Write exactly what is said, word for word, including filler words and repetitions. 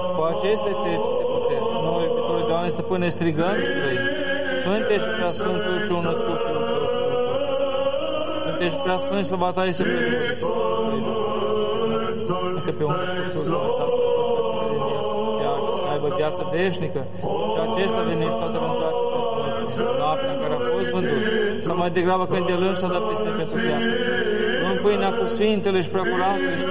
Cu aceste fericite puteri și noi, iubitorul de oameni, stăpâne, strigăm și trăim. Sfânte și preasfântul și unul scupiul tău și tău. Sfânte și preasfânt și slăbata este preludiță. Încă pe unul scupiul tău, să aibă viață veșnică și acesta venește toată rândul noaptea în care a fost vândut, sau mai degrabă când de lâns s-a dat pe sine pentru viață. Luând pâinea cu Sfintele și Preacuratele și